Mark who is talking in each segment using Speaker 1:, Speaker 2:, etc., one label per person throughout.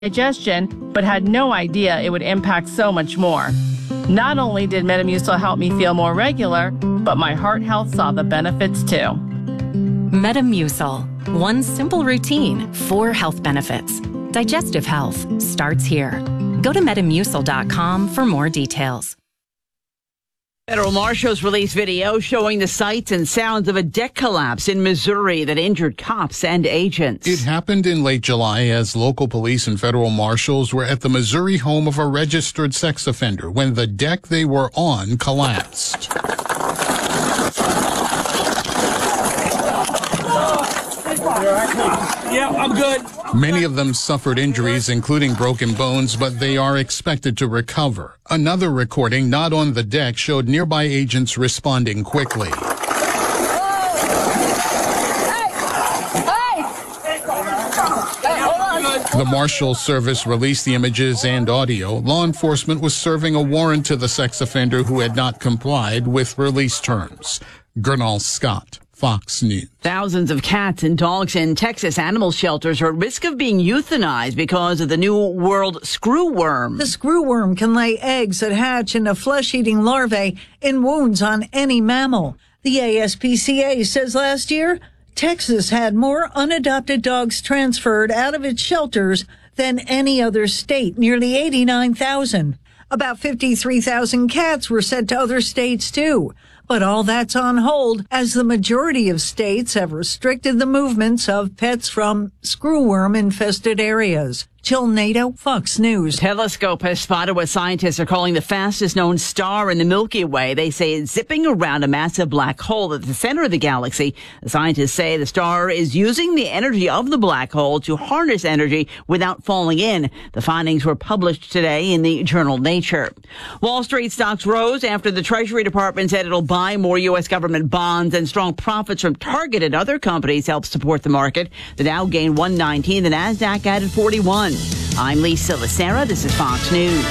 Speaker 1: digestion, but had no idea it would impact so much more. Not only did Metamucil help me feel more regular, but my heart health saw the benefits too.
Speaker 2: Metamucil. One simple routine, 4 health benefits. Digestive health starts here. Go to Metamucil.com for more details.
Speaker 3: Federal marshals released video showing the sights and sounds of a deck collapse in Missouri that injured cops and agents.
Speaker 4: It happened in late July as local police and federal marshals were at the Missouri home of a registered sex offender when the deck they were on collapsed.
Speaker 5: Yeah, I'm good.
Speaker 4: Many of them suffered injuries, including broken bones, but they are expected to recover. Another recording, not on the deck, showed nearby agents responding quickly. The Marshal Service released the images and audio. Law enforcement was serving a warrant to the sex offender who had not complied with release terms. Gernal Scott, Fox News.
Speaker 3: Thousands of cats and dogs in Texas animal shelters are at risk of being euthanized because of the new world screwworm.
Speaker 6: The screwworm can lay eggs that hatch into flesh-eating larvae in wounds on any mammal. The ASPCA says last year, Texas had more unadopted dogs transferred out of its shelters than any other state, nearly 89,000. About 53,000 cats were sent to other states, too. But all that's on hold as the majority of states have restricted the movements of pets from screwworm-infested areas. Jill Nato, Fox News.
Speaker 3: Telescope has spotted what scientists are calling the fastest known star in the Milky Way. They say it's zipping around a massive black hole at the center of the galaxy. The scientists say the star is using the energy of the black hole to harness energy without falling in. The findings were published today in the journal Nature. Wall Street stocks rose after the Treasury Department said it'll buy more U.S. government bonds, and strong profits from Target and other companies helped support the market. The Dow gained 119, the Nasdaq added 41. I'm Lisa Lacera. This is Fox News.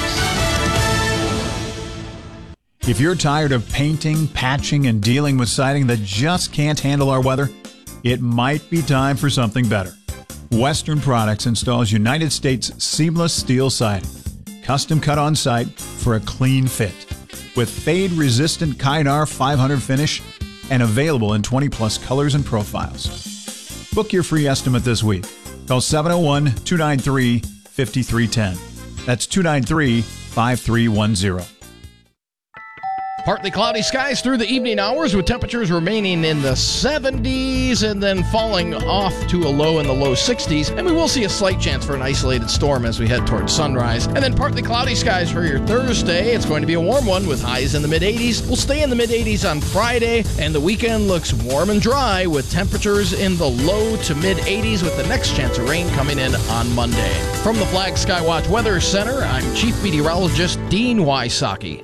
Speaker 7: If you're tired of painting, patching, and dealing with siding that just can't handle our weather, it might be time for something better. Western Products installs United States seamless steel siding, custom cut on site for a clean fit, with fade-resistant Kynar 500 finish and available in 20-plus colors and profiles. Book your free estimate this week. Call 701-293-5310. That's 293-5310.
Speaker 8: Partly cloudy skies through the evening hours with temperatures remaining in the 70s and then falling off to a low in the low 60s. And we will see a slight chance for an isolated storm as we head towards sunrise. And then partly cloudy skies for your Thursday. It's going to be a warm one with highs in the mid-80s. We'll stay in the mid-80s on Friday, and the weekend looks warm and dry with temperatures in the low to mid-80s with the next chance of rain coming in on Monday. From the Flag Skywatch Weather Center, I'm Chief Meteorologist Dean Wysocki.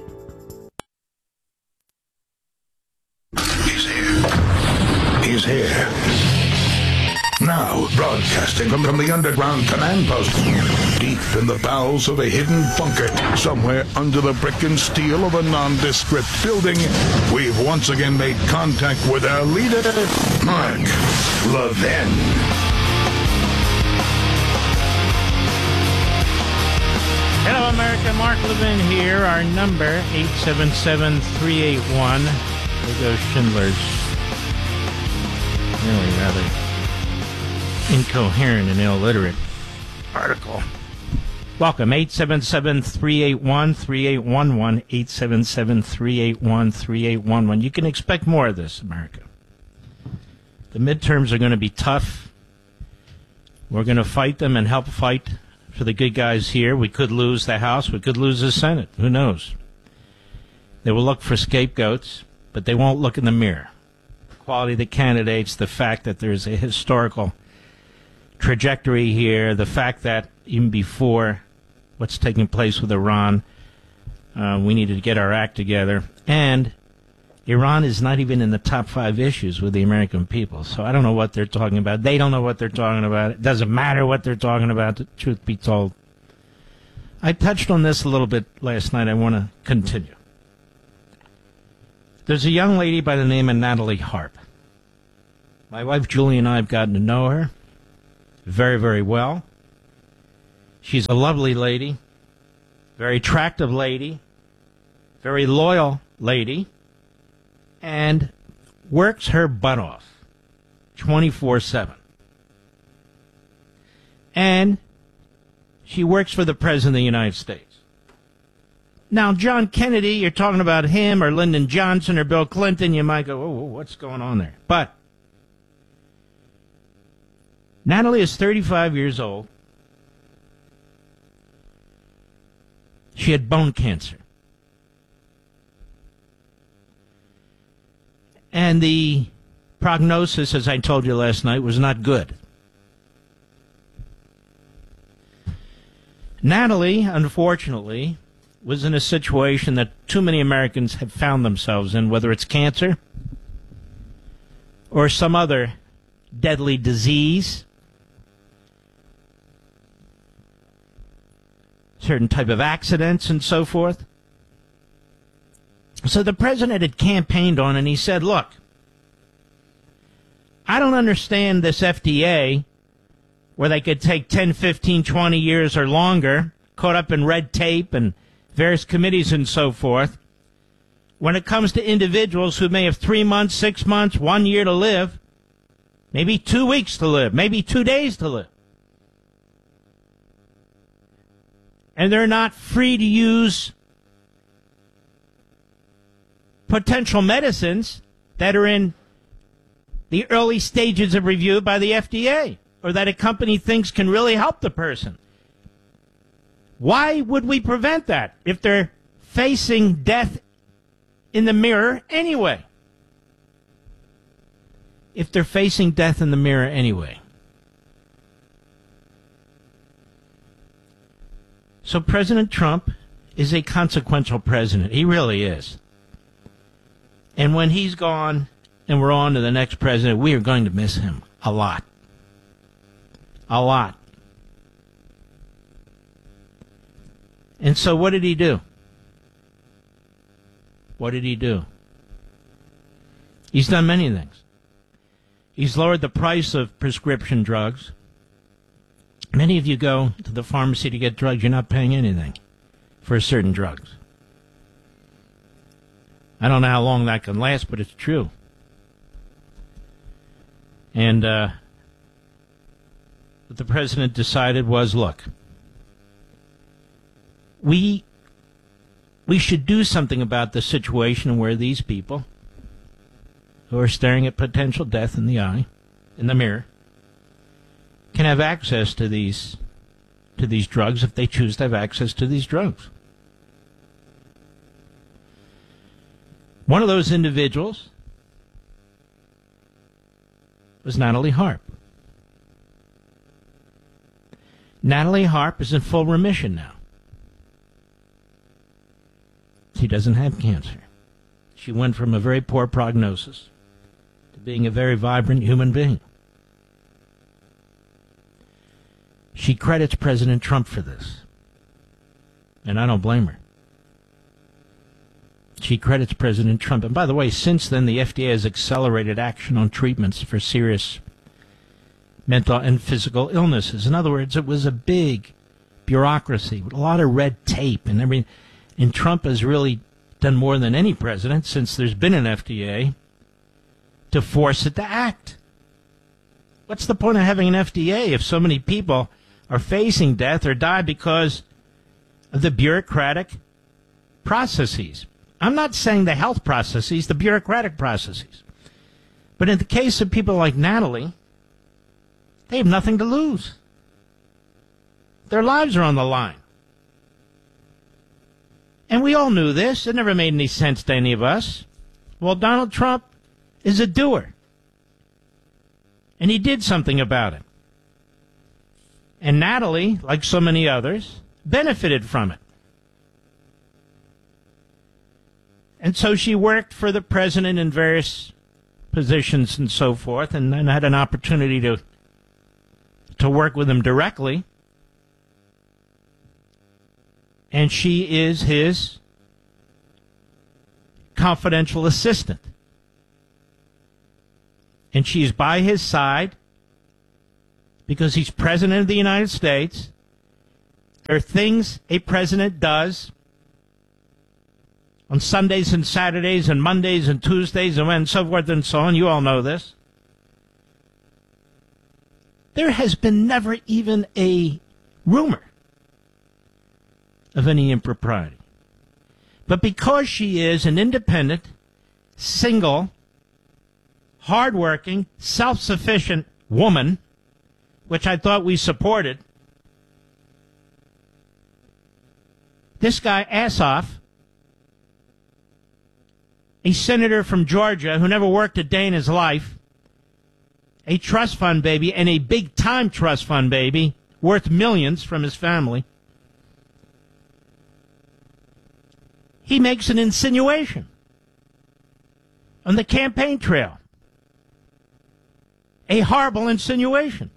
Speaker 9: He's here. Now, broadcasting from the underground command post, deep in the bowels of a hidden bunker, somewhere under the brick and steel of a nondescript building, we've once again made contact with our leader, Mark Levin.
Speaker 10: Hello, America. Mark Levin here. Our number, 877-381. There goes Schindler's really rather incoherent and illiterate article. Welcome, 877-381-3811, 877-381-3811. You can expect more of this, America. The midterms are going to be tough. We're going to fight them and help fight for the good guys here. We could lose the House. We could lose the Senate. Who knows? They will look for scapegoats, but they won't look in the mirror. The quality of the candidates, the fact that there's a historical trajectory here, the fact that even before what's taking place with Iran, we needed to get our act together. And Iran is not even in the top 5 issues with the American people. So I don't know what they're talking about. They don't know what they're talking about. It doesn't matter what they're talking about, the truth be told. I touched on this a little bit last night. I want to continue. There's a young lady by the name of Natalie Harp. My wife Julie and I have gotten to know her very, very well. She's a lovely lady, very attractive lady, very loyal lady, and works her butt off 24/7. And she works for the President of the United States. Now, John Kennedy, you're talking about him or Lyndon Johnson or Bill Clinton, you might go, oh, what's going on there? But Natalie is 35 years old. She had bone cancer. And the prognosis, as I told you last night, was not good. Natalie, unfortunately, was in a situation that too many Americans have found themselves in, whether it's cancer or some other deadly disease, certain type of accidents and so forth. So the president had campaigned on, and he said, look, I don't understand this FDA where they could take 10, 15, 20 years or longer, caught up in red tape and various committees and so forth, when it comes to individuals who may have 3 months, 6 months, 1 year to live, maybe 2 weeks to live, maybe 2 days to live. And they're not free to use potential medicines that are in the early stages of review by the FDA, or that a company thinks can really help the person. Why would we prevent that if they're facing death in the mirror anyway? If they're facing death in the mirror anyway. So President Trump is a consequential president. He really is. And when he's gone and we're on to the next president, we are going to miss him a lot. A lot. And so what did he do? What did he do? He's done many things. He's lowered the price of prescription drugs. Many of you go to the pharmacy to get drugs, you're not paying anything for certain drugs. I don't know how long that can last, but it's true. And what the president decided was, look, we should do something about the situation where these people who are staring at potential death in the eye, in the mirror, can have access to these drugs if they choose to have access to these drugs. One of those individuals was Natalie Harp. Natalie Harp is in full remission now. She doesn't have cancer. She went from a very poor prognosis to being a very vibrant human being. She credits President Trump for this. And I don't blame her. She credits President Trump. And by the way, since then, the FDA has accelerated action on treatments for serious mental and physical illnesses. In other words, it was a big bureaucracy with a lot of red tape and everything. And Trump has really done more than any president since there's been an FDA to force it to act. What's the point of having an FDA if so many people are facing death or die because of the bureaucratic processes? I'm not saying the health processes, the bureaucratic processes. But in the case of people like Natalie, they have nothing to lose. Their lives are on the line. And we all knew this. It never made any sense to any of us. Well, Donald Trump is a doer. And he did something about it. And Natalie, like so many others, benefited from it. And so she worked for the president in various positions and so forth, and then had an opportunity to work with him directly. And she is his confidential assistant. And she's by his side because he's president of the United States, There are things a president does on Sundays and Saturdays and Mondays and Tuesdays and so forth and so on. You all know this. There has been never even a rumor of any impropriety. But because she is an independent, single, hardworking, self-sufficient woman, which I thought we supported, this guy, Assoff, a senator from Georgia who never worked a day in his life, a trust fund baby, and a big-time trust fund baby, worth millions from his family, he makes an insinuation on the campaign trail. A horrible insinuation.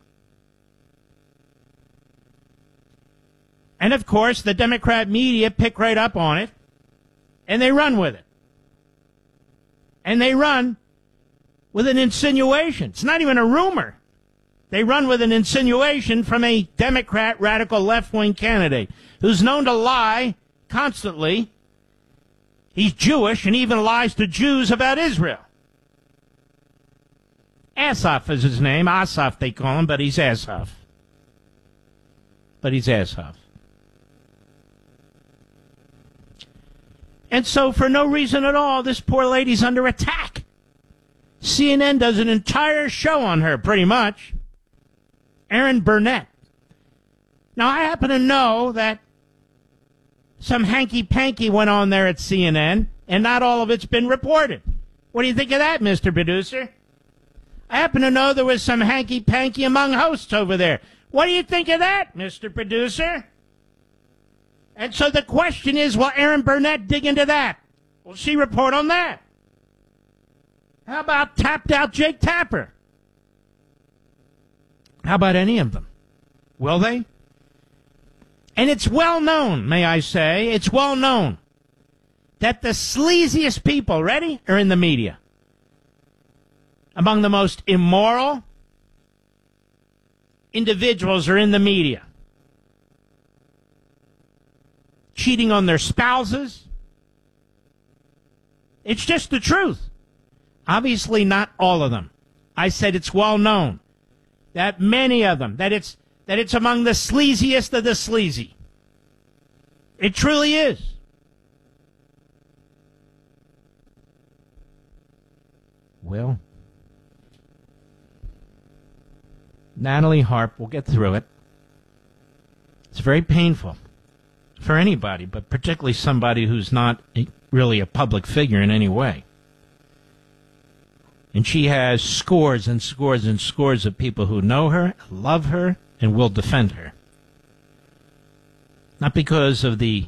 Speaker 10: And, of course, the Democrat media pick right up on it, and they run with it. And they run with an insinuation. It's not even a rumor. They run with an insinuation from a Democrat radical left-wing candidate who's known to lie constantly. He's Jewish and even lies to Jews about Israel. Assoff is his name. Assoff they call him, but he's Assoff. And so, for no reason at all, this poor lady's under attack. CNN does an entire show on her, pretty much. Erin Burnett. Now, I happen to know that some hanky-panky went on there at CNN, and not all of it's been reported. What do you think of that, Mr. Producer? I happen to know there was some hanky-panky among hosts over there. What do you think of that, Mr. Producer? And so the question is, will Erin Burnett dig into that? Will she report on that? How about tapped-out Jake Tapper? How about any of them? Will they? And it's well known, may I say, it's well known that the sleaziest people, ready, are in the media. Among the most immoral individuals are in the media. Cheating on their spouses. It's just the truth. Obviously not all of them. I said it's well known that many of them, that it's among the sleaziest of the sleazy. It truly is. Well, Natalie Harp, we'll get through it. It's very painful for anybody, but particularly somebody who's not really a public figure in any way. And she has scores and scores and scores of people who know her, love her, and will defend her. Not because of the,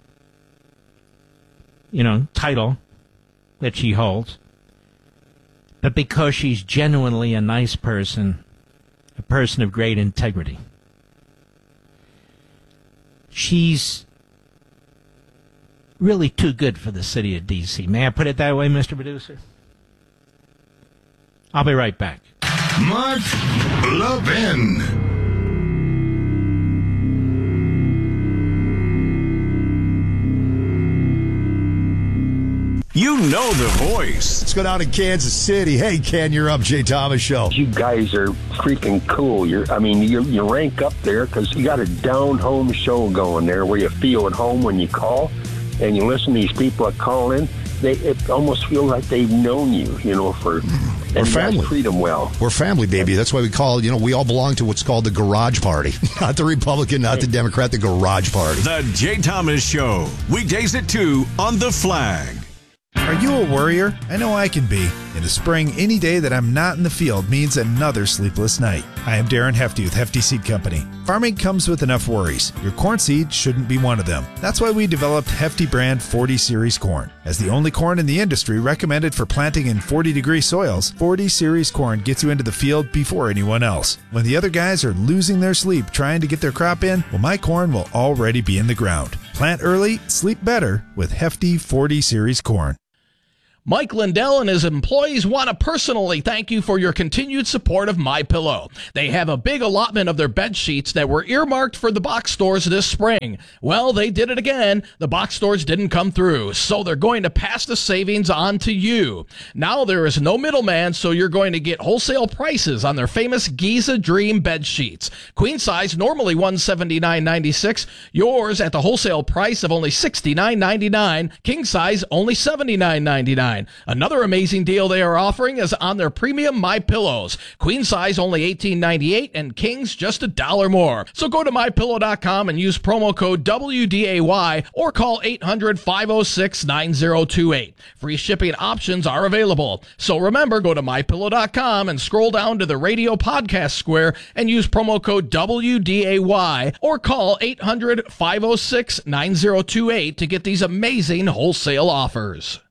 Speaker 10: title that she holds, but because she's genuinely a nice person, a person of great integrity. She's really too good for the city of D.C. May I put it that way, Mr. Producer? I'll be right back.
Speaker 9: Mark Levin.
Speaker 5: You know the voice. Let's go down to Kansas City. Hey, Ken, you're up. Jay Thomas Show.
Speaker 11: You guys are freaking cool. You rank up there because you got a down-home show going there where you feel at home when you call and you listen to these people that call in. It almost feels like they've known you, for...
Speaker 5: We're family.
Speaker 11: Treat them well.
Speaker 5: We're family, baby. That's why we call, we all belong to what's called the Garage Party. Not the Republican, not the Democrat, the Garage Party.
Speaker 12: The Jay Thomas Show. Weekdays at 2 on The Flag.
Speaker 13: Are you a worrier? I know I can be. In the spring, any day that I'm not in the field means another sleepless night. I am Darren Hefty with Hefty Seed Company. Farming comes with enough worries. Your corn seed shouldn't be one of them. That's why we developed Hefty brand 40 Series corn. As the only corn in the industry recommended for planting in 40-degree soils, 40 Series corn gets you into the field before anyone else. When the other guys are losing their sleep trying to get their crop in, well, my corn will already be in the ground. Plant early, sleep better with Hefty 40 Series corn.
Speaker 8: Mike Lindell and his employees want to personally thank you for your continued support of MyPillow. They have a big allotment of their bed sheets that were earmarked for the box stores this spring. Well, they did it again. The box stores didn't come through, so they're going to pass the savings on to you. Now there is no middleman, so you're going to get wholesale prices on their famous Giza Dream bed sheets. Queen size, normally $179.96. Yours at the wholesale price of only $69.99. King size, only $79.99. Another amazing deal they are offering is on their premium MyPillows. Queen size only $18.98 and kings just $1 more. So go to MyPillow.com and use promo code WDAY or call 800-506-9028. Free shipping options are available. So remember, go to MyPillow.com and scroll down to the radio podcast square and use promo code WDAY or call 800-506-9028 to get these amazing wholesale offers.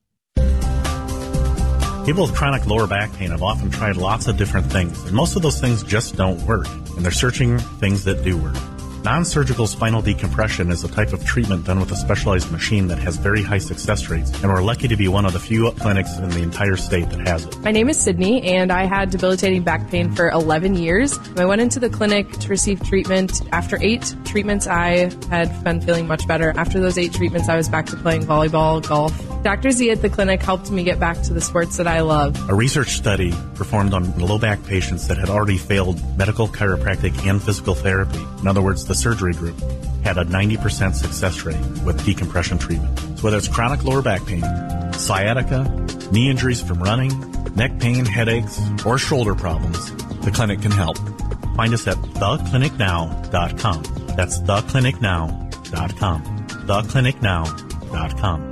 Speaker 14: People with chronic lower back pain have often tried lots of different things, and most of those things just don't work, and they're searching things that do work. Non-surgical spinal decompression is a type of treatment done with a specialized machine that has very high success rates, and we're lucky to be one of the few clinics in the entire state that has it.
Speaker 15: My name is Sydney, and I had debilitating back pain for 11 years. I went into the clinic to receive treatment. After 8 treatments, I had been feeling much better. After those 8 treatments, I was back to playing volleyball, golf. Dr. Z at the clinic helped me get back to the sports that I love.
Speaker 14: A research study performed on low back patients that had already failed medical, chiropractic, and physical therapy, in other words, the surgery group, had a 90% success rate with decompression treatment. So whether it's chronic lower back pain, sciatica, knee injuries from running, neck pain, headaches, or shoulder problems, the clinic can help. Find us at theclinicnow.com. That's theclinicnow.com. theclinicnow.com.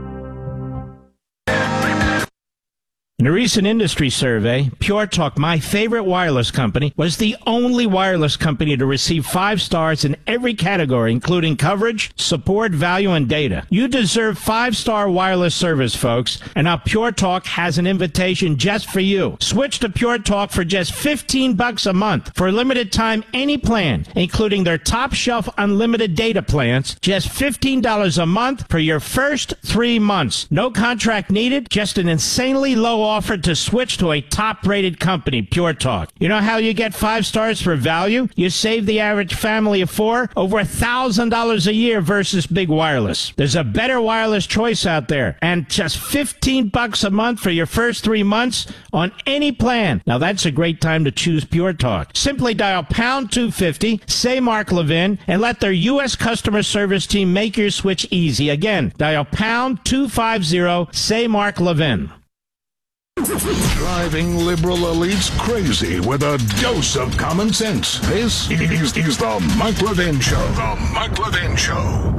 Speaker 10: In a recent industry survey, Pure Talk, my favorite wireless company, was the only wireless company to receive 5 stars in every category, including coverage, support, value, and data. You deserve 5-star wireless service, folks, and now Pure Talk has an invitation just for you. Switch to Pure Talk for just $15 a month. For a limited time, any plan, including their top shelf unlimited data plans, just $15 a month for your first 3 months. No contract needed, just an insanely low offer to switch to a top-rated company, Pure Talk. You know how you get 5 stars for value? You save the average family of 4 over $1,000 a year versus big wireless. There's a better wireless choice out there, and just $15 a month for your first 3 months on any plan. Now that's a great time to choose Pure Talk. Simply dial pound 250, say Mark Levin, and let their U.S. customer service team make your switch easy. Again, dial pound 250, say Mark Levin.
Speaker 9: Driving liberal elites crazy with a dose of common sense. This is the Mike Levin Show. The Mike Levin Show.